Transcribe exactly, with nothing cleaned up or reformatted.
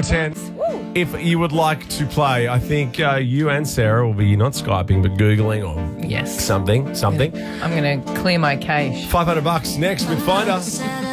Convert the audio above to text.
before ten. If you would like to play, I think uh, you and Sarah will be not Skyping, but Googling or Yes. something, something. I'm going to clear my cache. five hundred bucks next with Finder.